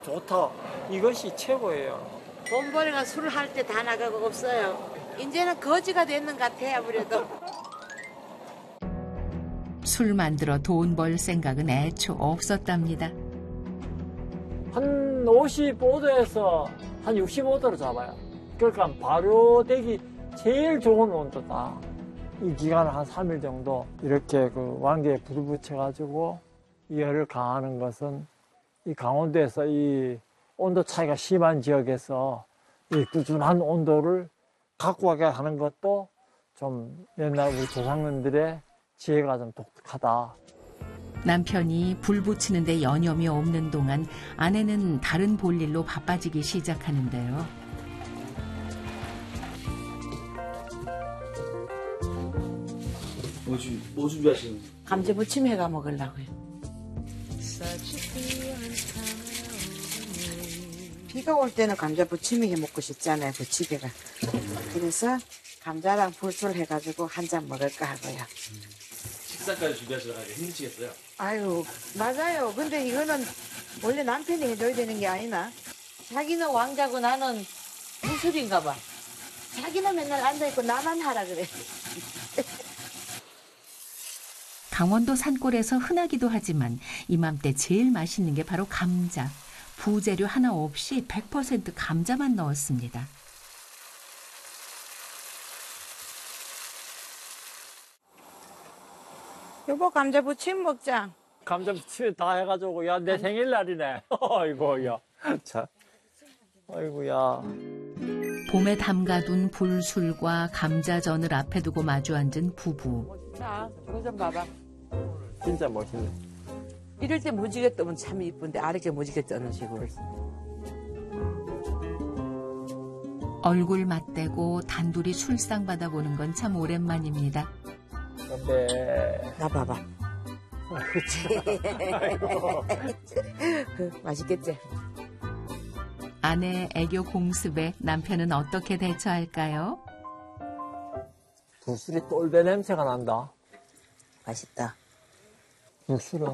좋다. 이것이 최고예요. 돈벌이가 술을 할 때 다 나가고 없어요. 이제는 거지가 되는 것 같아요, 아무래도. 술 만들어 돈 벌 생각은 애초 없었답니다. 한 55도에서 한 65도로 잡아요. 그러니까 발효되기 제일 좋은 온도다. 이 기간을 한 3일 정도 이렇게 그 왕개에 불을 붙여가지고 이 열을 가하는 것은 이 강원도에서 이 온도 차이가 심한 지역에서 이 꾸준한 온도를 갖고 가게 하는 것도 좀 옛날 우리 조상님들의 지혜가 좀 독특하다. 남편이 불 붙이는데 여념이 없는 동안 아내는 다른 볼일로 바빠지기 시작하는데요. 뭐 준비하시는 거예요? 감자 부침 해가 먹으려고요. 비가 올 때는 감자 부침이 해 먹고 싶잖아요, 부치개가. 그래서 감자랑 불술 해가지고 한 잔 먹을까 하고요. 식사까지 준비하시러 가기 힘드시겠어요? 아유, 맞아요. 근데 이거는 원래 남편이 해줘야 되는 게 아니나? 자기는 왕자고 나는 무술인가 봐. 자기는 맨날 앉아있고 나만 하라 그래. 강원도 산골에서 흔하기도 하지만 이맘때 제일 맛있는 게 바로 감자. 부재료 하나 없이 100% 감자만 넣었습니다. 여보, 감자 부침 먹자. 감자 부침 다 해가지고 야 내 생일날이네. 아이고 야. 자. 아이고야. 봄에 담가둔 불술과 감자전을 앞에 두고 마주 앉은 부부. 자, 이거 좀 봐봐. 진짜 멋있네. 이럴 때 무지개 뜨면 참 이쁜데 아래게 무지개 뜨는 식으로. 얼굴 맞대고 단둘이 술상 받아보는 건 참 오랜만입니다. 네. 나 봐봐. 맛있겠지? 아내의 애교 공습에 남편은 어떻게 대처할까요? 불술이 똘배 냄새가 난다. 맛있다. 불술은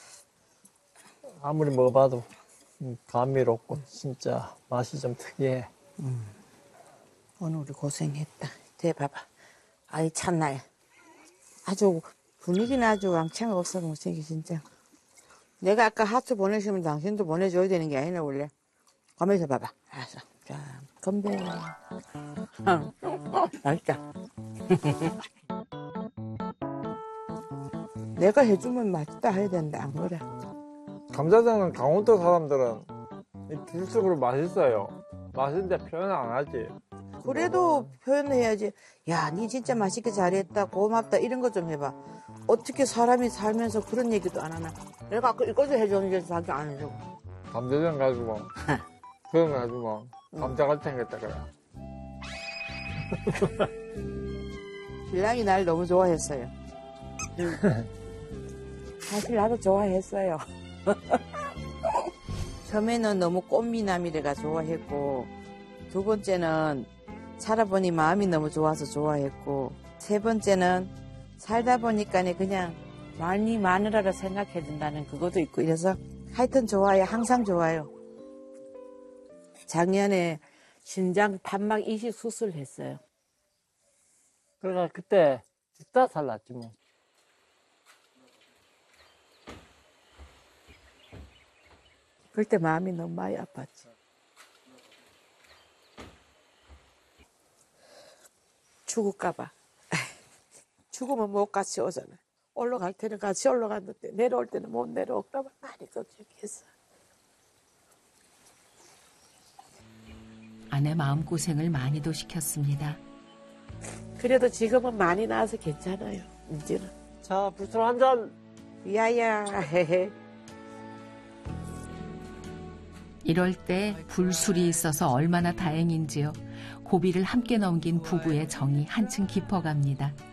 아무리 먹어봐도 감미롭고 진짜 맛이 좀 특이해. 오늘 우리 고생했다. 대봐봐. 아이 참나요. 아주 분위기는 아주 왕창 없어 못생기 진짜. 내가 아까 하트 보내시면 당신도 보내줘야 되는 게 아니네 원래. 가면서 봐봐. 알았어. 자, 건배. 맛있다. 내가 해주면 맛있다 해야 된다. 안 그래? 감자전은 강원도 사람들은 이 불쑥으로 맛있어요. 맛있는데 표현 안 하지. 그래도 표현해야지. 야, 니 진짜 맛있게 잘했다. 고맙다. 이런 거 좀 해봐. 어떻게 사람이 살면서 그런 얘기도 안 하나. 내가 아까 이거도 해줬는데 자기 안 해주고. 감자전 가지고 그런 거 가지고 감자같이 생겼다 그래. 신랑이 날 너무 좋아했어요. 사실 나도 좋아했어요. 처음에는 너무 꽃미남이래가 좋아했고, 두 번째는 살아보니 마음이 너무 좋아서 좋아했고, 세 번째는 살다 보니까 그냥 많이 마누라라 생각해 준다는 그것도 있고 이래서 하여튼 좋아요. 항상 좋아요. 작년에 심장 판막 이식 수술했어요. 그러니까 그때 진짜 살랐지 뭐. 그때 마음이 너무 많이 아팠지. 죽을까봐. 죽으면 못 같이 오잖아. 올라갈 때는 같이 올라갔는데 내려올 때는 못 내려올까봐 많이 걱정했어. 아내 마음고생을 많이도 시켰습니다. 그래도 지금은 많이 나아서 괜찮아요. 이제는. 자, 불술 한 잔. 야야. 이럴 때 불술이 있어서 얼마나 다행인지요. 고비를 함께 넘긴 부부의 정이 한층 깊어갑니다.